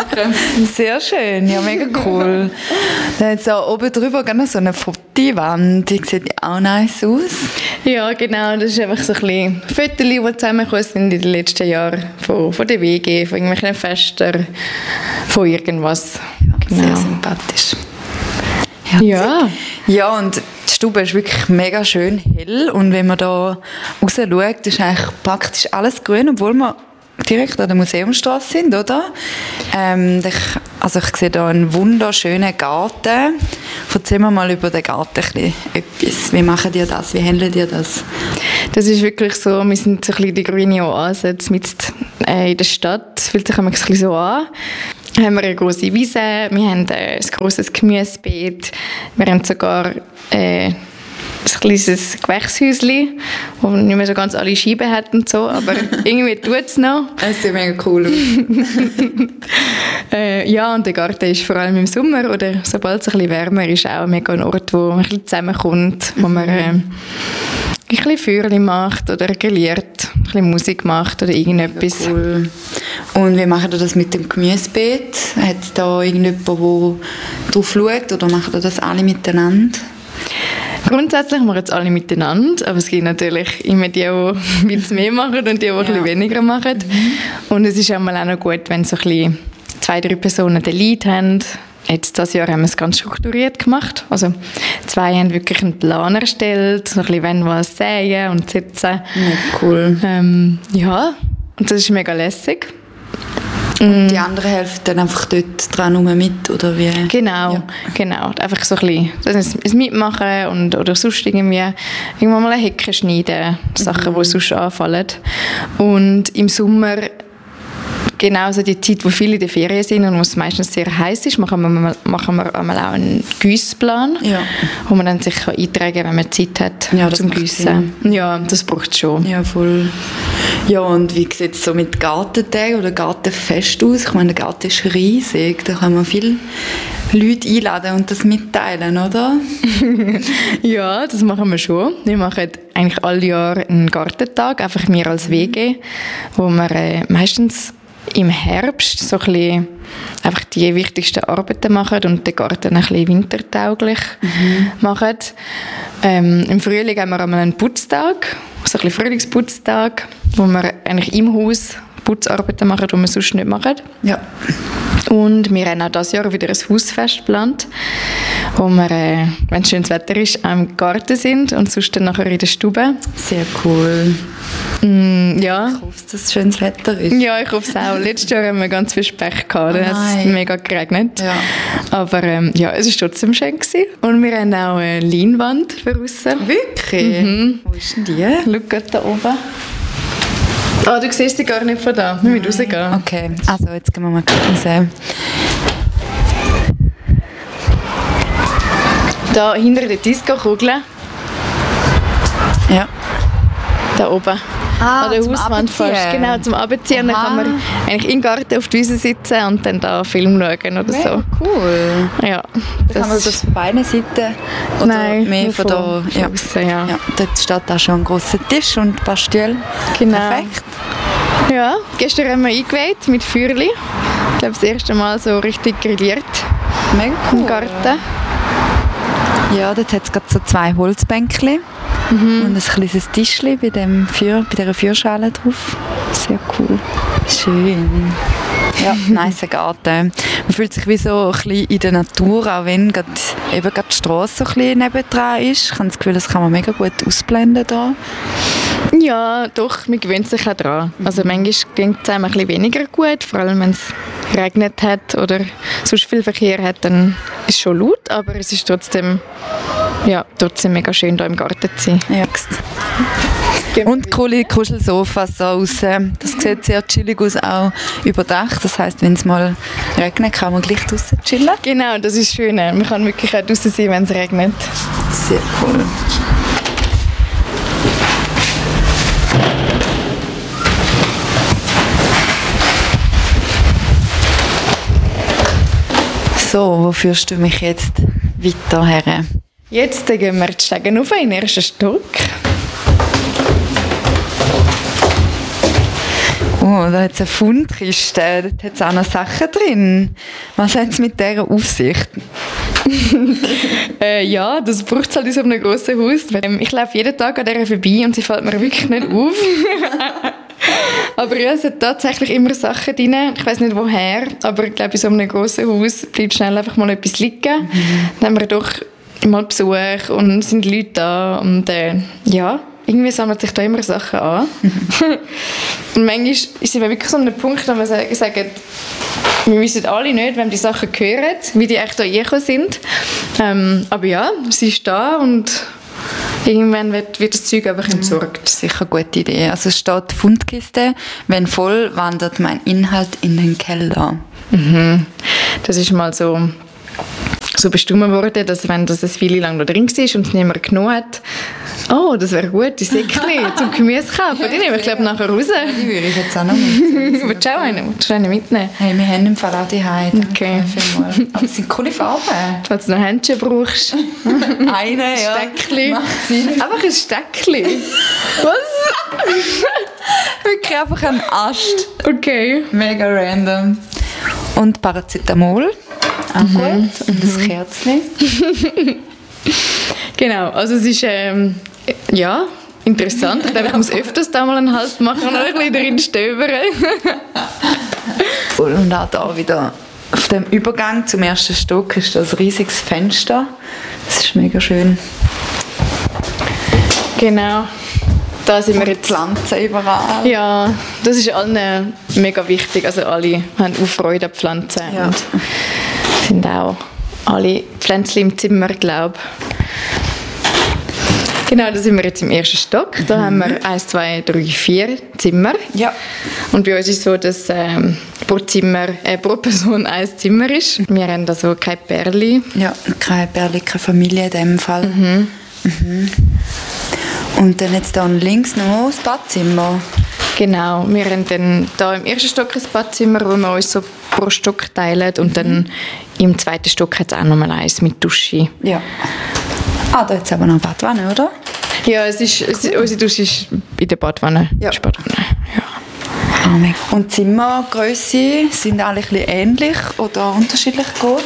machen. Sehr schön, ja, mega cool. Dann hat es auch oben drüber noch so eine Fotowand, die sieht auch nice aus. Ja, genau, das ist einfach so ein bisschen Fotos, die zusammengekommen sind in den letzten Jahren von der WG, von irgendwelchen Festen, von irgendwas. Genau. Sehr sympathisch. Ja. Ja, und die Stube ist wirklich mega schön hell und wenn man da raus schaut, ist eigentlich praktisch alles grün, obwohl wir direkt an der Museumsstraße sind, oder? Ich sehe hier einen wunderschönen Garten. Erzähl mir mal über den Garten etwas. Wie machen ihr das? Wie handeln ihr das? Das ist wirklich so, wir sind so ein bisschen die grüne Oase mitten in der Stadt. Es fühlt sich ein bisschen so an. Wir haben eine grosse Wiese, wir haben ein grosses Gemüsebeet, wir haben sogar ein kleines Gewächshäuschen, wo nicht mehr so ganz alle Scheiben hat und so, aber irgendwie tut es noch. Das sieht mega cool aus. Ja, und der Garten ist vor allem im Sommer oder sobald es ein bisschen wärmer ist, auch mega ein Ort, wo man ein bisschen zusammenkommt, wo man ein bisschen Feuerchen macht oder grilliert, ein bisschen Musik macht oder irgendetwas. Cool. Und wie macht ihr das mit dem Gemüsebeet? Hat es da irgendjemand, der drauf schaut oder machen ihr das alle miteinander? Grundsätzlich machen es alle miteinander, aber es gibt natürlich immer die ein bisschen mehr machen und die ein bisschen weniger machen. Und es ist auch mal auch noch gut, wenn so ein bisschen 2-3 Personen den Lead haben. Jetzt dieses Jahr haben wir es ganz strukturiert gemacht. Also 2 haben wirklich einen Plan erstellt, so ein bisschen wenn was säen und sitzen. Ja, cool. Ja, und das ist mega lässig. Und die anderen helfen dann einfach dort dran mit, oder wie? Genau. Einfach so ein bisschen das Mitmachen oder sonst irgendwann mal eine Hecke schneiden, Sachen, die sonst anfallen. Und im Sommer, genauso die Zeit, wo viele in der Ferien sind und wo es meistens sehr heiß ist, machen wir einmal auch einen Gussplan, wo man dann sich eintragen kann, wenn man Zeit hat zum Güssen. Ja, das braucht es schon. Ja, voll. Ja, und wie sieht es so mit Gartentagen oder Gartenfest aus? Ich meine, der Garten ist riesig, da kann man viele Leute einladen und das mitteilen, oder? Ja, das machen wir schon. Wir machen eigentlich alle Jahre einen Gartentag, einfach wir als WG, wo wir meistens im Herbst so ein bisschen einfach die wichtigsten Arbeiten machen und den Garten ein bisschen wintertauglich machen. Im Frühling haben wir einmal einen Putztag, so ein bisschen Frühlingsputztag, wo wir eigentlich im Haus Putzarbeiten machen, die wir sonst nicht machen. Ja. Und wir haben auch dieses Jahr wieder ein Hausfest geplant, wo wir, wenn schönes Wetter ist, auch im Garten sind und sonst dann nachher in der Stube. Sehr cool. Ja. Ich hoffe, dass es schönes Wetter ist. Ja, ich hoffe es auch. Letztes Jahr haben wir ganz viel Pech gehabt, dann hat es mega geregnet. Ja. Aber ja, es war trotzdem schön gewesen. Und wir haben auch eine Leinwand für draussen. Wirklich? Wo ist denn die? Schau da oben. Ah, du siehst sie gar nicht von da. Wir müssen rausgehen. Okay, also jetzt gehen wir mal raus. Da hinter der Disco-Kugel. Ja. Da oben. An der Hauswand fast. Genau, zum Abziehen. Dann kann man eigentlich im Garten auf die Wiese sitzen und dann da einen Film schauen oder so. Cool. Ja. Kann man das von beiden Seiten? Oder nein, mehr von da? Ja. Aussen, ja. Dort steht auch schon ein grosser Tisch und Pastell. Genau. Perfekt. Ja, gestern haben wir eingeweiht mit Feuerli. Ich glaube, das erste Mal so richtig grilliert. Mega cool. Im Garten. Ja, dort hat es gerade so 2 Holzbänkchen und ein kleines Tischchen bei dieser Feuerschale drauf. Sehr cool. Schön. Ja, nice Garten. Man fühlt sich wie so ein bisschen in der Natur, auch wenn gerade die Strasse so ein bisschen nebendran ist. Ich habe das Gefühl, das kann man mega gut ausblenden da. Ja, doch, man gewöhnt sich auch daran. Also manchmal klingt es einem ein bisschen weniger gut, vor allem wenn es regnet hat oder sonst viel Verkehr hat, dann ist es schon laut, aber es ist trotzdem mega schön, hier im Garten zu sein. Ja. Und coole Kuschelsofas so aussen. Das sieht sehr chillig aus, auch überdacht. Das heisst, wenn es mal regnet, kann man gleich draussen chillen. Genau, das ist schön. Man kann wirklich auch draussen sein, wenn es regnet. Sehr cool. So, wo führst du mich jetzt weiter her? Jetzt gehen wir die Stege rauf in den ersten Stock. Oh, da hat es eine Fundkiste, da hat es auch noch Sachen drin. Was hat es mit dieser auf sich? Ja, das braucht es halt in so einem grossen Haus. Ich laufe jeden Tag an der vorbei und sie fällt mir wirklich nicht auf. Aber ja, es hat tatsächlich immer Sachen drin. Ich weiss nicht woher, aber ich glaube, in so einem grossen Haus bleibt schnell einfach mal etwas liegen. Dann haben wir doch mal Besuch und sind Leute da und ja, irgendwie sammeln sich da immer Sachen an. Und manchmal ist es wirklich so ein Punkt, wo wir sagen, wir wissen alle nicht, wem die Sachen gehören, wie die echt da reingekommen sind. Aber ja, sie ist da und irgendwann wird das Zeug einfach entsorgt. Sicher eine gute Idee. Also es steht Fundkiste, wenn voll, wandert mein Inhalt in den Keller. Mhm. Das ist mal so bestimmt worden, dass wenn das eine Weile lang noch drin war und es niemand genommen hat, oh, das wäre gut, die Säckchen zum Gemüse kaufen. Die nehme ich, glaube nachher raus. Die würde ich jetzt auch noch mitnehmen. Willst du auch eine? Willst du eine mitnehmen? Hey, wir haben im Fall auch die Heide. Okay. Aber es sind coole Farben. Falls du noch Händchen brauchst. Eine, ja. Steckchen. Macht Sinn. Einfach ein Steckchen. Was? Wirklich einfach ein Ast. Okay. Mega random. Und Paracetamol. Auch gut. Und ein Kerzchen. Genau, also es ist ja, interessant. Ich glaube, ich muss öfters da mal einen Halt machen und ein bisschen drin stöbern. Und auch da wieder auf dem Übergang zum ersten Stock ist das ein riesiges Fenster. Das ist mega schön. Genau. Da sind wir jetzt. Pflanzen überall. Ja, das ist allen mega wichtig. Also alle haben auch Freude an Pflanzen. Ja. Und sind auch alle Pflänzchen im Zimmer, glaube ich. Genau, da sind wir jetzt im ersten Stock. Da haben wir 1, 2, 3, 4 Zimmer. Ja. Und bei uns ist es so, dass pro Person ein Zimmer ist. Wir haben also kein Pärli. Ja, keine bärliche Familie in dem Fall. Und dann jetzt dann links noch das Badzimmer. Genau, wir haben dann da im ersten Stock ein Badzimmer, wo wir uns so pro Stock teilen. Und dann im zweiten Stock hat es auch noch mal eins mit Dusche. Ja. Ah, da jetzt aber noch eine Badwanne, oder? Ja, unsere Dusche ist in der Badwanne. Ja. Badwanne. Ja. Und Zimmergrösse sind alle ein bisschen ähnlich oder unterschiedlich groß?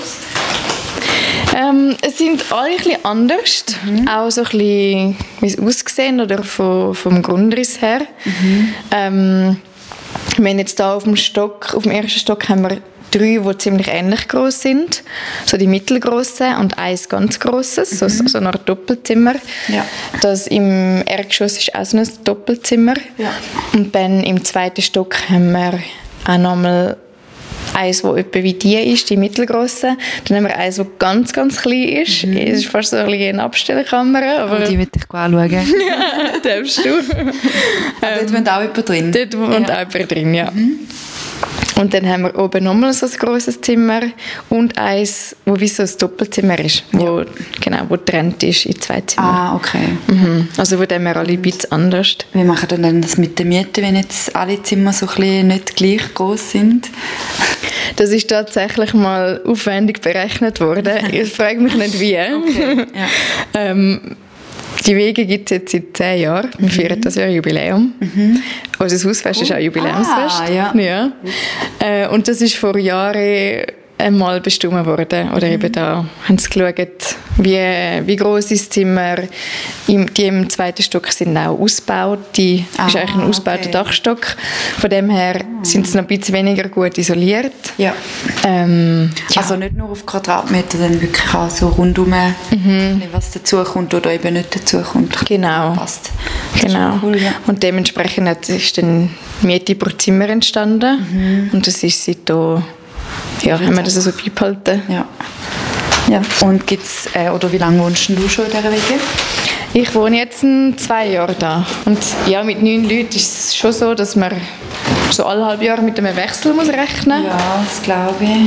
Es sind alle ein bisschen anders. Auch so ein bisschen, wie es aussehen oder vom Grundriss her. Wir haben jetzt hier auf dem ersten Stock haben wir 3, die ziemlich ähnlich groß sind. So die mittelgroßen und eins ganz grosses, so eine Art Doppelzimmer. Ja. Das im Erdgeschoss ist auch so ein Doppelzimmer. Ja. Und dann im zweiten Stock haben wir auch nochmal eins, das etwa wie die ist, die mittelgroße. Dann haben wir eins, das ganz, ganz klein ist. Es ist fast so ein bisschen eine Abstellkammer. Aber die will ich anschauen. Ja, darfst du. Dort wohnt auch jemand drin? Dort wohnt auch jemand drin, ja. Und dann haben wir oben nochmal so ein grosses Zimmer und eins, wo wie so ein Doppelzimmer ist, wo getrennt ist in 2 Zimmer. Ah, okay. Also von dem her alle ein bisschen anders. Wie machen denn dann das mit der Miete, wenn jetzt alle Zimmer so ein bisschen nicht gleich groß sind? Das ist tatsächlich mal aufwendig berechnet worden. Ich frage mich nicht wie. Okay. Ja. Die Wege gibt es jetzt seit 10 Jahren. Wir feiern das Jahr Jubiläum. Unser Hausfest ist auch Jubiläumsfest. Ja. Und das ist vor Jahren einmal bestimmt worden. Oder eben da haben sie geschaut, wie gross ist das Zimmer. Die im zweiten Stock sind auch ausgebaut. Die ist eigentlich ein ausgebauter Dachstock. Von dem her sind sie noch ein bisschen weniger gut isoliert. Ja. Also nicht nur auf Quadratmeter, sondern wirklich auch so rundum, was dazukommt oder eben nicht dazukommt. Genau. Passt. Genau. Cool, ja. Und dementsprechend ist dann Miete pro Zimmer entstanden. Und das ist seitdem, haben wir das so beibehalten. Ja. Ja. Und gibt's, oder wie lange wohnst du schon in dieser Wege? Ich wohne jetzt 2 Jahre da. Und ja, mit 9 Leuten ist es schon so, dass man so alle halbe Jahre mit einem Wechsel muss rechnen muss. Ja, das glaube ich.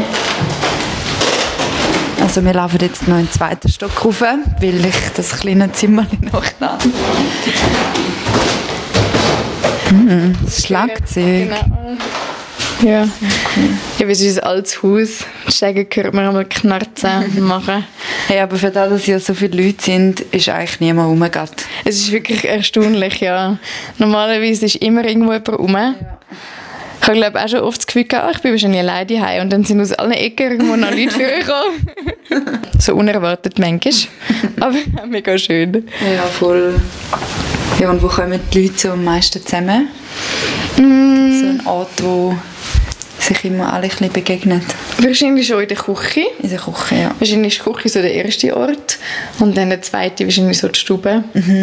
Also wir laufen jetzt noch in den zweiten Stock rauf, weil ich das kleine Zimmer noch da. Das Schlagzeug. Genau. Ja. Okay. Ja, es ist ein altes Haus. Die Stege hört man einmal knarzen und machen. Hey, aber für das, dass hier so viele Leute sind, ist eigentlich niemand rumgegangen. Es ist wirklich erstaunlich, ja. Normalerweise ist immer irgendwo jemand rum. Ja. Ich habe, glaube auch schon oft das Gefühl gehabt, ich bin wahrscheinlich alleine daheim und dann sind aus allen Ecken irgendwo noch Leute vorgekommen. So unerwartet manchmal. Aber mega schön. Ja, voll. Ja, und wo kommen die Leute so am meisten zusammen? So ein Ort, wo sich immer alle ein bisschen begegnet. Wahrscheinlich schon in der Küche. In der Küche, ja. Wahrscheinlich ist die Küche so der erste Ort und dann der zweite wahrscheinlich so die Stube.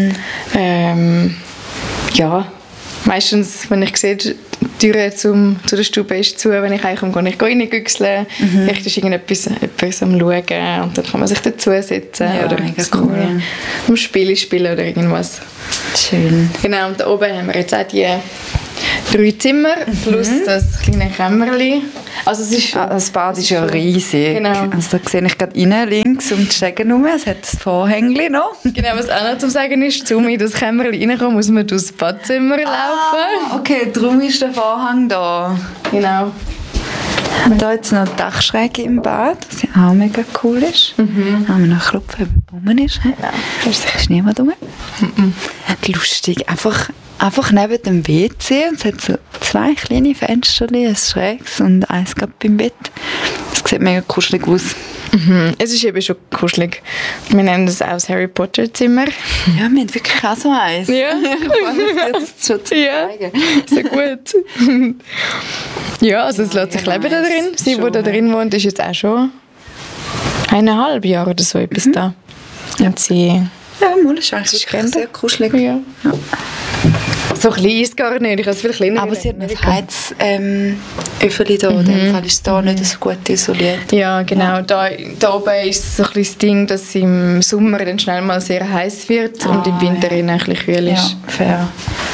Ja, meistens, wenn ich sehe, die Tür zu der Stube ist zu, wenn ich heimkomme, kann ich reingüchseln. Vielleicht ist etwas am Schauen und dann kann man sich dazusetzen oder cool. am Spiel spielen oder irgendwas. Schön. Genau, und da oben haben wir jetzt auch die 3 Zimmer plus das kleine Kämmerchen. Also es ist das Bad ist ja riesig. Genau. Also da sehe ich gerade rein, links um die Stege rum. Es hat das Vorhängchen noch. Genau, was auch noch zu sagen ist, um in das Kämmerchen reinkommen, muss man durchs Badzimmer laufen. Okay, darum ist der Vorhang da. Genau. Und da jetzt noch die Dachschräge im Bad, was ja auch mega cool ist. Haben wir noch klopfen, ob er rum ist. Genau. Ist niemand rum? Lustig. Einfach neben dem WC. Und es hat so 2 kleine Fenster, ein schräges und eins gerade beim Bett. Es sieht mega kuschelig aus. Es ist eben schon kuschelig. Wir nennen das auch das Harry Potter Zimmer. Ja, wir haben wirklich auch so eins. Ja. Ich freue mich, dir das schon zu zeigen. Sehr gut. Ja, also es lässt sich leben da drin. Sie, die da drin wohnt, ist jetzt auch schon 1,5 Jahre oder so etwas da. Und sie... Ja, mal ist eigentlich sehr kuschelig. Ja. So klein ist es gar nicht. Ich habe es viel kleiner. Aber sie hat noch das Heizöffeli da. In dem Fall ist es da nicht so gut isoliert. Ja, genau. Da oben ist so ein bisschen das Ding, dass es im Sommer dann schnell mal sehr heiß wird und im Winter ein bisschen kühl ist. Ja, fair.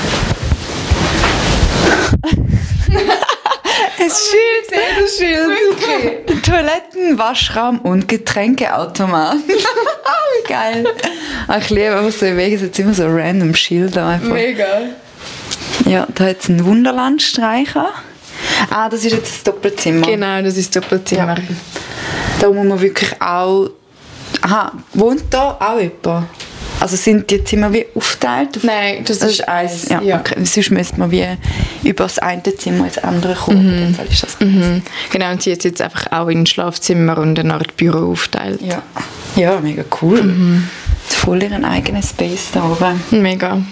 Das Schild. Toiletten, Waschraum und Getränkeautomat. Wie geil. Ich liebe einfach so Wege, es hat immer so random Schilder. Einfach. Mega. Ja, da hat es einen Wunderlandstreicher. Das ist jetzt das Doppelzimmer. Genau, das ist das Doppelzimmer. Ja. Da muss man wirklich auch... wohnt da auch jemand? Also sind die Zimmer wie aufgeteilt? Nein, das ist eins. Ja. Ja. Okay. Sonst müsste man wie über das eine Zimmer ins andere kommen. In dem Fall ist das Genau, und sie hat jetzt einfach auch in ein Schlafzimmer und eine Art Büro aufgeteilt. Ja, mega cool. Voll ihren eigenen Space da oben. Mega.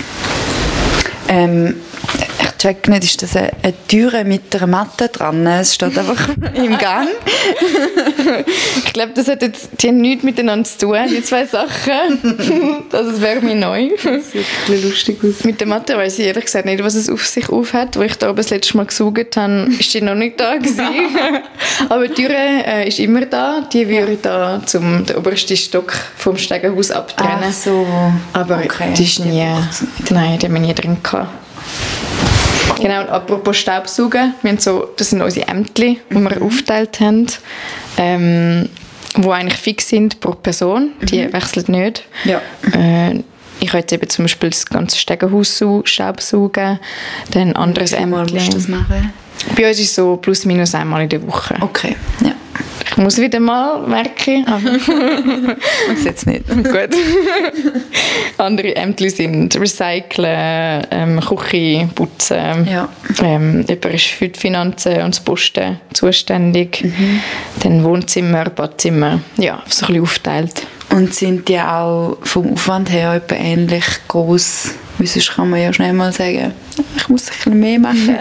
Ich check nicht, ist das eine Türe mit einer Matte dran? Es steht einfach im Gang. Ich glaube, die haben nichts miteinander zu tun, die 2 Sachen. Das wäre mir neu. Das sieht ein bisschen lustig aus. Mit der Matte weiss ich ehrlich gesagt nicht, was es auf sich aufhat. Als ich da oben das letzte Mal gesaugt habe, ist die noch nicht da gewesen. Aber die Türe ist immer da. Die würde da den obersten Stock vom Stegenhaus abtrennen. Ach so. Aber okay. die ist nie... Nein, die haben wir nie drin gehabt. Genau, und apropos Staubsaugen, das sind unsere Ämtchen, die wir aufgeteilt haben, die eigentlich fix sind pro Person, die wechseln nicht. Ja. Ich kann jetzt eben zum Beispiel das ganze Stegenhaus staubsaugen, dann ein anderes Ämtchen. Musst du das machen? Bei uns ist es so plus minus einmal in der Woche. Okay, ja. Ich muss wieder mal merken, aber man sieht es nicht. gut. Andere Ämter sind Recyceln, Küche, Putzen. Ja. Jemand ist für die Finanzen und das Posten zuständig. Dann Wohnzimmer, Badzimmer. Ja, so ein bisschen aufgeteilt. Und sind die auch vom Aufwand her etwa ähnlich groß? Weil sonst kann man ja schnell mal sagen, ich muss ein bisschen mehr machen.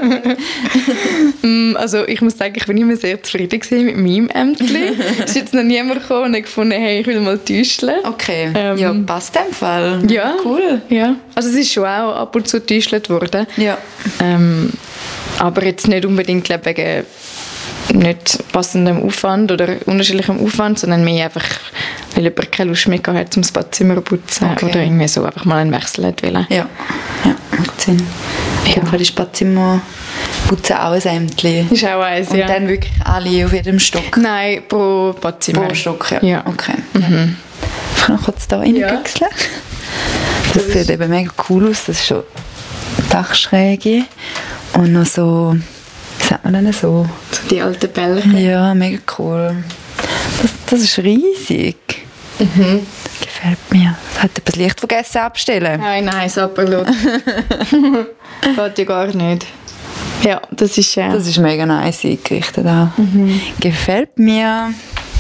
Also ich muss sagen, ich bin immer sehr zufrieden mit meinem Ämtli. Es ist jetzt noch niemand gekommen und gefunden, hey, ich will mal täuscheln. Okay, ja, passt in dem Fall. Ja, cool. Ja. Also es ist schon auch ab und zu getäuscht worden. Ja. Aber jetzt nicht unbedingt wegen nicht passendem Aufwand oder unterschiedlichem Aufwand, sondern mehr einfach, weil jemand keine Lust mehr hat, zum Badzimmer zu putzen oder irgendwie so einfach mal einen Wechsel wollen. Ja, macht Sinn. Ich habe das Badzimmer putzen auch ein Ämtchen. Ist auch eins, und dann wirklich alle auf jedem Stock? Nein, pro Badzimmer. Pro Stock, ja. Okay. Ich kann noch kurz da reingüchseln. Das sieht eben mega cool aus. Das ist schon Dachschräge und noch so, wie sagt man denn so? Die alten Bällchen. Ja, mega cool. Das ist riesig. Das gefällt mir. Das hat etwas Licht vergessen abstellen. Nein, Sapperlot. Geht ja gar nicht. Ja, das ist Das ist mega nice eingerichtet auch. Gefällt mir.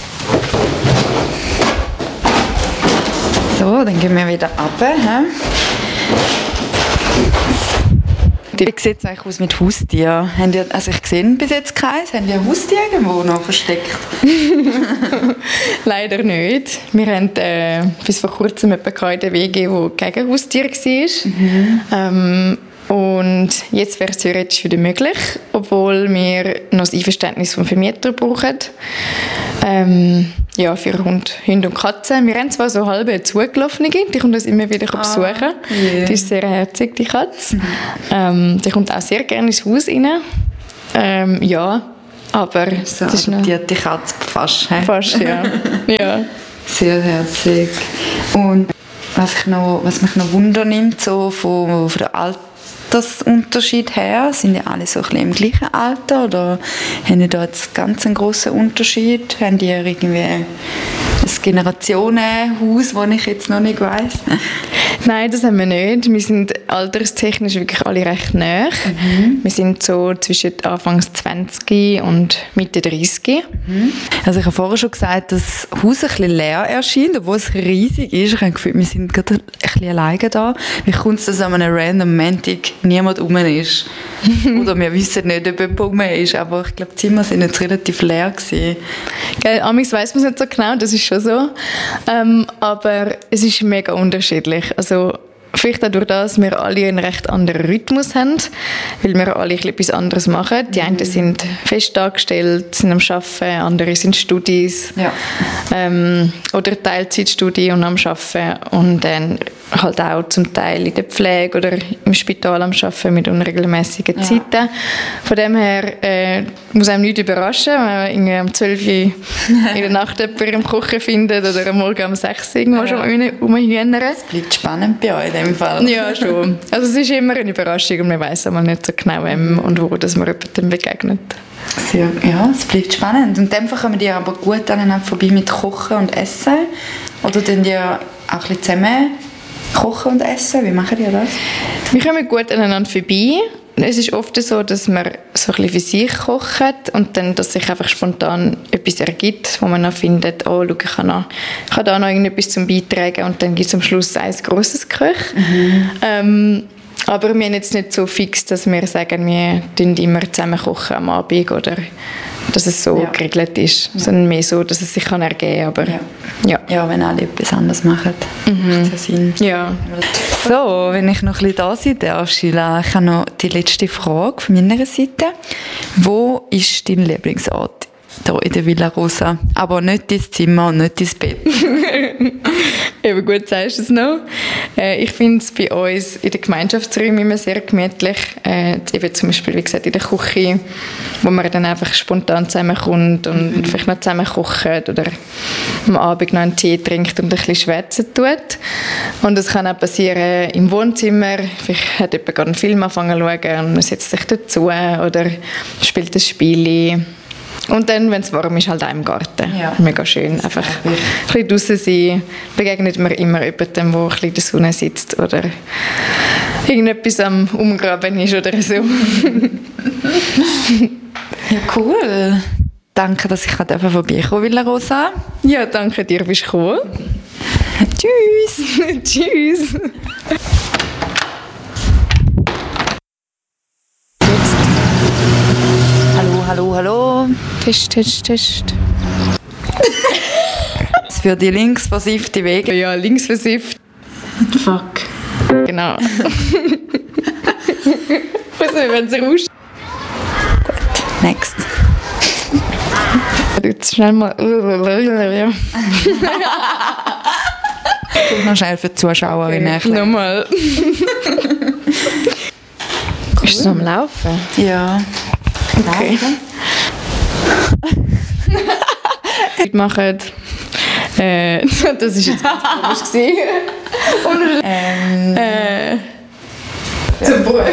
So, dann gehen wir wieder runter. Wie sieht es eigentlich aus mit Haustieren? Also ich sehe bis jetzt keins. Haben die ein Haustier irgendwo noch versteckt? Leider nicht. Wir haben bis vor kurzem jemanden in der WG, der gegen Haustiere war. Und jetzt wäre es theoretisch wieder möglich, obwohl wir noch das Einverständnis vom Vermieter brauchen. Für Hunde und Katzen. Wir haben zwar so halbe zugelaufene, die kommt uns immer wieder besuchen. Yeah. Die ist sehr herzig, die Katze. Die kommt auch sehr gerne ins Haus rein. Aber so das ist die Katze fast. Fast, ja. Ja. Sehr herzig. Und was mich noch wundernimmt, so von der Altersunterschied her, sind die alle so ein bisschen im gleichen Alter oder haben die da jetzt ganz einen grossen Unterschied? Haben die irgendwie ein Generationenhaus, das ich jetzt noch nicht weiss? Nein, das haben wir nicht. Wir sind alterstechnisch wirklich alle recht nahe. Wir sind so zwischen Anfangs 20 und Mitte 30. Also ich habe vorher schon gesagt, dass das Haus ein bisschen leer erscheint, obwohl es riesig ist. Ich habe gefühlt, wir sind gerade ein bisschen alleine da. Wie kommt es, dass an einem random Montag niemand rum ist? Oder wir wissen nicht, ob jemand rum ist, aber ich glaube, die Zimmer sind jetzt relativ leer gewesen. Gell, amigs weiss man es nicht so genau, das ist schon so. Aber es ist mega unterschiedlich. Also vielleicht auch durch das, dass wir alle einen recht anderen Rhythmus haben, weil wir alle etwas anderes machen. Die einen sind fest angestellt, sind am Arbeiten, andere sind Studis oder Teilzeitstudie und am Arbeiten und dann halt auch zum Teil in der Pflege oder im Spital am Arbeiten mit unregelmäßigen Zeiten. Von dem her muss einem nichts überraschen, wenn man irgendwie um 12 Uhr in der Nacht jemanden im Kochen findet oder am Morgen um 6 Uhr irgendwo schon rumhühnern. Es bleibt spannend bei euch in dem Fall. Ja, schon. Also es ist immer eine Überraschung und man weiss einmal nicht so genau, wem und wo dass man jemandem begegnet. Ja, es bleibt spannend. Und in dem Fall kommen die aber gut aneinander vorbei mit Kochen und Essen? Oder tun die auch ein bisschen zusammen kochen und essen? Wie machen die das? Wir kommen gut aneinander vorbei. Es ist oft so, dass man so ein bisschen für sich kocht und dann, dass sich einfach spontan etwas ergibt, wo man dann findet, oh, schau, ich habe da noch irgendetwas zum Beitragen und dann gibt es am Schluss ein grosses Gericht. Aber wir haben jetzt nicht so fix, dass wir sagen, wir kochen immer zusammen kochen am Abend oder dass es so geregelt ist, sondern mehr so, dass es sich kann ergeben kann. Ja, wenn alle etwas anderes machen, macht es ja Sinn. Ja. So, wenn ich noch ein bisschen da sein darf, Sheila, ich habe noch die letzte Frage von meiner Seite. Wo ist dein Lieblingsort hier in der Villa Rosa? Aber nicht dein Zimmer und nicht dein Bett. Eben gut, sagst du es noch. Ich finde es bei uns in den Gemeinschaftsräumen immer sehr gemütlich. Eben zum Beispiel, wie gesagt, in der Küche, wo man dann einfach spontan zusammenkommt und vielleicht noch zusammen kocht oder am Abend noch einen Tee trinkt und ein bisschen schwätzen tut. Und das kann auch passieren im Wohnzimmer. Vielleicht hat jemand gerade einen Film angefangen zu schauen und man setzt sich dazu oder spielt ein Spiel. Und dann, wenn es warm ist, halt auch im Garten. Ja. Mega schön. Einfach ein bisschen draussen sein. Begegnet man immer jemandem, der ein bisschen in der Sonne sitzt oder irgendetwas am Umgraben ist oder so. Ja, cool. Danke, dass ich vorbeikommen konnte, Villa Rosa. Ja, danke dir, bist du gekommen. Tschüss. Tschüss. Hallo. Test. Für die linksversiffte Wege. Ja, linksversifft. Fuck. Genau. Was soll, wenn es rauscht? Gut, next. Jetzt schnell mal. Ich noch schnell für die Zuschauerinnen Okay, nochmal. Ist es noch am Laufen? Ja. Okay. Wir machen. Das ist jetzt ganz komisch gewesen. Zum Beruf.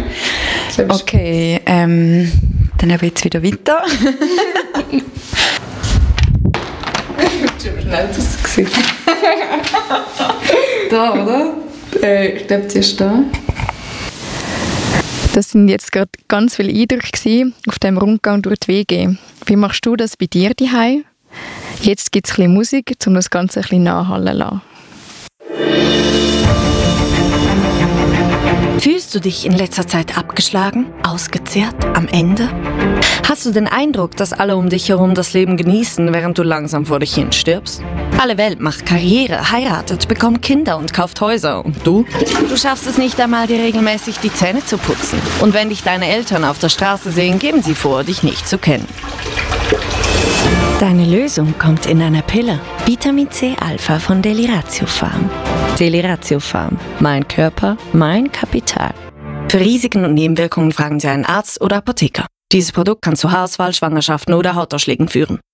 Okay, dann habe ich jetzt wieder weiter. Schon schnell das gesehen. Da, oder? Ich glaube, sie ist da. Das sind jetzt gerade ganz viele Eindrücke gewesen auf dem Rundgang durch die WG. Wie machst du das bei dir daheim? Jetzt gibt es ein bisschen Musik, um das Ganze ein bisschen nachhallen zu lassen. Fühlst du dich in letzter Zeit abgeschlagen, ausgezehrt, am Ende? Hast du den Eindruck, dass alle um dich herum das Leben genießen, während du langsam vor dich hin stirbst? Alle Welt macht Karriere, heiratet, bekommt Kinder und kauft Häuser. Und du? Du schaffst es nicht einmal, dir regelmäßig die Zähne zu putzen. Und wenn dich deine Eltern auf der Straße sehen, geben sie vor, dich nicht zu kennen. Deine Lösung kommt in einer Pille. Vitamin C Alpha von Deliratio Farm. Deliratio Farm. Mein Körper, mein Kapital. Für Risiken und Nebenwirkungen fragen Sie einen Arzt oder Apotheker. Dieses Produkt kann zu Haarausfall, Schwangerschaften oder Hautausschlägen führen.